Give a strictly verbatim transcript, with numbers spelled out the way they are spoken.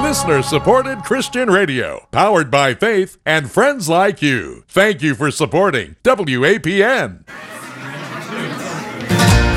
listener-supported Christian radio, powered by faith and friends like you. Thank you for supporting W A P N.